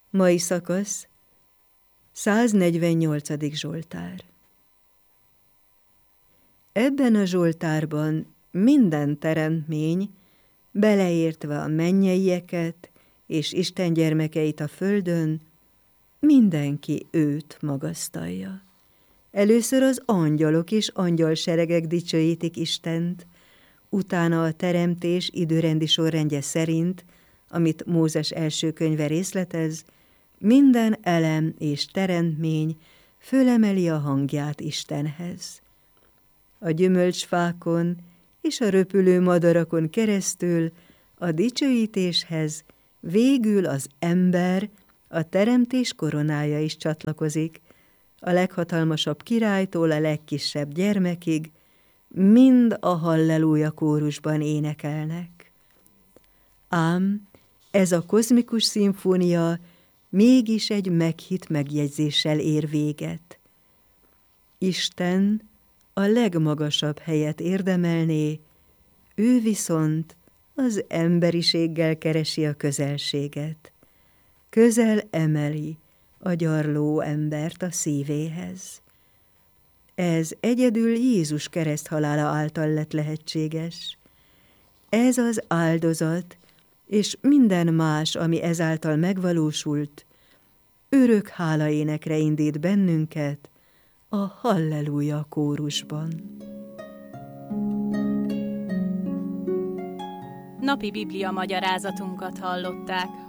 Mai szakasz, 148. Zsoltár. Ebben a zsoltárban minden teremtmény, beleértve a mennyeieket és Isten gyermekeit a földön, mindenki őt magasztalja. Először az angyalok és angyalseregek dicsőítik Istent, utána a teremtés időrendi sorrendje szerint, amit Mózes első könyve részletez, minden elem és teremtmény fölemeli a hangját Istenhez. A gyümölcsfákon és a röpülő madarakon keresztül a dicsőítéshez végül az ember, a teremtés koronája is csatlakozik, a leghatalmasabb királytól a legkisebb gyermekig, mind a halleluja kórusban énekelnek. Ám ez a kozmikus szimfónia mégis egy meghitt megjegyzéssel ér véget. Isten a legmagasabb helyet érdemelné, ő viszont az emberiséggel keresi a közelséget. Közel emeli a gyarló embert a szívéhez. Ez egyedül Jézus kereszthalála által lett lehetséges. Ez az áldozat, és minden más, ami ezáltal megvalósult, örök hálaénekre indít bennünket a halleluja kórusban. Napi Biblia magyarázatunkat hallották.